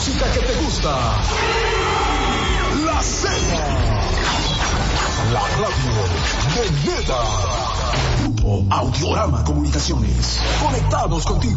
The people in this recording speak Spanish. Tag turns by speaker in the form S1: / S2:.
S1: música que te gusta. La Z. La radio de Neta. Grupo Audiorama Comunicaciones. Conectados contigo.